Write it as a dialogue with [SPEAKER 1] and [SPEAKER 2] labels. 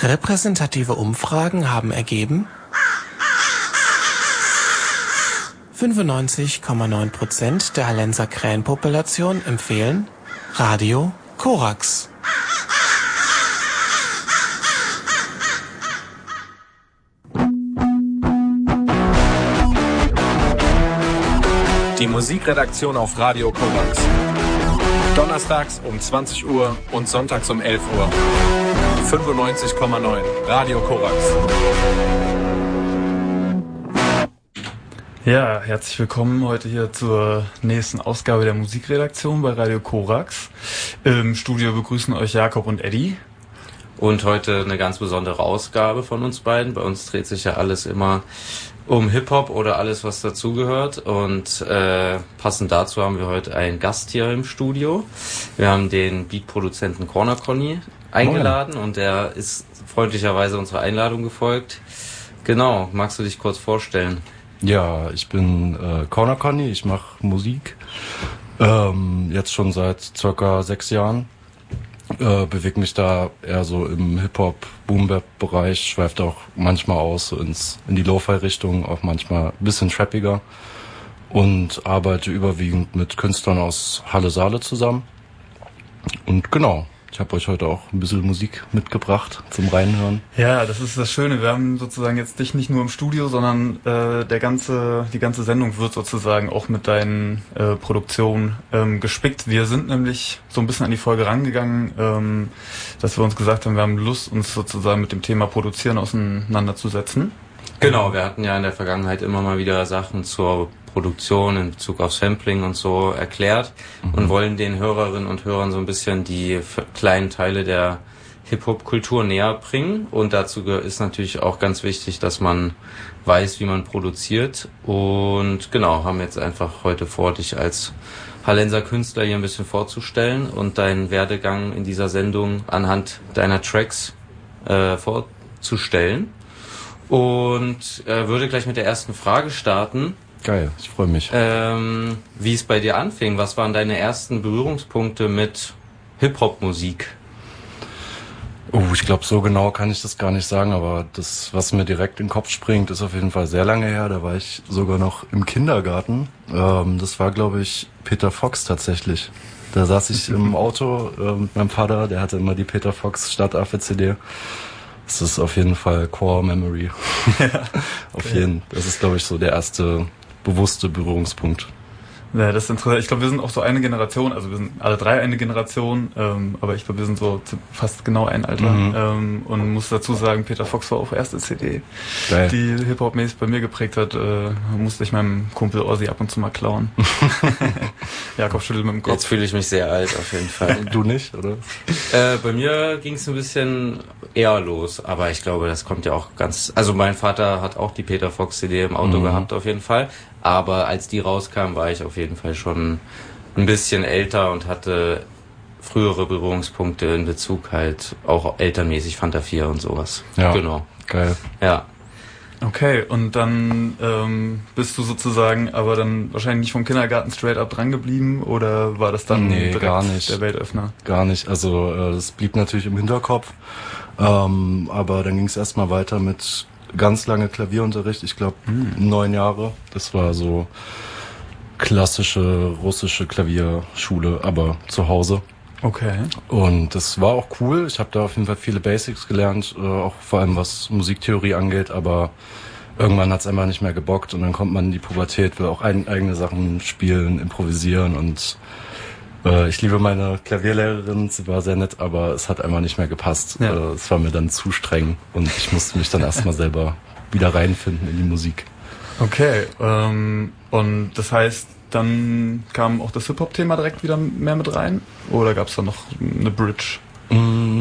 [SPEAKER 1] Repräsentative Umfragen haben ergeben, 95,9% der Hallenser Krähenpopulation empfehlen Radio Korax.
[SPEAKER 2] Die Musikredaktion auf Radio Korax. Donnerstags um 20 Uhr und sonntags um 11 Uhr. 95,9 Radio Korax.
[SPEAKER 3] Ja, herzlich willkommen heute hier zur nächsten Ausgabe der Musikredaktion bei Radio Korax. Im Studio begrüßen euch Jakob und Eddie.
[SPEAKER 4] Und heute eine ganz besondere Ausgabe von uns beiden. Bei uns dreht sich ja alles immer um Hip-Hop oder alles, was dazugehört. Und passend dazu haben wir heute einen Gast hier im Studio. Wir haben den Beatproduzenten Corner Conny eingeladen und der ist freundlicherweise unserer Einladung gefolgt. Genau, magst du dich kurz vorstellen?
[SPEAKER 5] Ja, ich bin Corner Conny, ich mache Musik, jetzt schon seit circa 6 Jahren. Bewege mich da eher so im Hip-Hop, Boom-Bap-Bereich, schweift auch manchmal aus so in die Lo-Fi-Richtung, auch manchmal ein bisschen trappiger und arbeite überwiegend mit Künstlern aus Halle-Saale zusammen. Und genau, ich habe euch heute auch ein bisschen Musik mitgebracht zum Reinhören.
[SPEAKER 3] Ja, das ist das Schöne. Wir haben sozusagen jetzt dich nicht nur im Studio, sondern die ganze Sendung wird sozusagen auch mit deinen Produktionen gespickt. Wir sind nämlich so ein bisschen an die Folge rangegangen, dass wir uns gesagt haben, wir haben Lust, uns sozusagen mit dem Thema Produzieren auseinanderzusetzen.
[SPEAKER 4] Genau, wir hatten ja in der Vergangenheit immer mal wieder Sachen zur Produktion in Bezug auf Sampling und so erklärt und wollen den Hörerinnen und Hörern so ein bisschen die kleinen Teile der Hip-Hop-Kultur näher bringen. Und dazu ist natürlich auch ganz wichtig, dass man weiß, wie man produziert. Und genau, haben jetzt einfach heute vor, dich als Hallenser Künstler hier ein bisschen vorzustellen und deinen Werdegang in dieser Sendung anhand deiner Tracks vorzustellen. Und würde gleich mit der ersten Frage starten.
[SPEAKER 5] Geil, ich freue mich.
[SPEAKER 4] Wie es bei dir anfing, was waren deine ersten Berührungspunkte mit Hip-Hop-Musik?
[SPEAKER 5] Ich glaube, so genau kann ich das gar nicht sagen, aber das, was mir direkt in den Kopf springt, ist auf jeden Fall sehr lange her. Da war ich sogar noch im Kindergarten. Das war, glaube ich, Peter Fox tatsächlich. Da saß ich im Auto mit meinem Vater, der hatte immer die Peter Fox Stadtaffe-CD. Das ist auf jeden Fall Core Memory. Das ist, glaube ich, so der erste bewusste Berührungspunkt.
[SPEAKER 3] Ja, das ist interessant. Ich glaube, wir sind auch so eine Generation, also wir sind alle drei eine Generation, aber ich glaube, wir sind so fast genau ein Alter. Und muss dazu sagen, Peter Fox war auch erste CD,
[SPEAKER 5] Geil.
[SPEAKER 3] Die Hip-Hop-mäßig bei mir geprägt hat. Musste ich meinem Kumpel Ozzy ab und zu mal klauen. Jakob schüttelt mit dem Kopf.
[SPEAKER 4] Jetzt fühle ich mich sehr alt auf jeden Fall.
[SPEAKER 5] Du nicht, oder?
[SPEAKER 4] Bei mir ging es ein bisschen eher los, aber ich glaube, das kommt ja auch also mein Vater hat auch die Peter Fox CD im Auto gehabt auf jeden Fall, aber als die rauskam, war ich auf jeden Fall schon ein bisschen älter und hatte frühere Berührungspunkte in Bezug halt auch elternmäßig Fanta 4 und sowas.
[SPEAKER 5] Ja,
[SPEAKER 4] genau.
[SPEAKER 5] Geil.
[SPEAKER 4] Ja.
[SPEAKER 3] Okay, und dann bist du sozusagen aber dann wahrscheinlich nicht vom Kindergarten straight up dran geblieben oder war das dann direkt
[SPEAKER 5] gar nicht.
[SPEAKER 3] Der Weltöffner?
[SPEAKER 5] Gar nicht, also das blieb natürlich im Hinterkopf, aber dann ging es erstmal weiter mit ganz lange Klavierunterricht, ich glaube 9 Jahre, das war so klassische russische Klavierschule, aber zu Hause.
[SPEAKER 3] Okay.
[SPEAKER 5] Und das war auch cool. Ich habe da auf jeden Fall viele Basics gelernt, auch vor allem was Musiktheorie angeht, aber irgendwann hat's einfach nicht mehr gebockt und dann kommt man in die Pubertät, will auch eigene Sachen spielen, improvisieren und ich liebe meine Klavierlehrerin, sie war sehr nett, aber es hat einfach nicht mehr gepasst.
[SPEAKER 3] Ja.
[SPEAKER 5] Es war mir dann zu streng und ich musste mich dann erstmal selber wieder reinfinden in die Musik.
[SPEAKER 3] Okay, und das heißt, dann kam auch das Hip-Hop-Thema direkt wieder mehr mit rein? Oder gab es da noch eine Bridge?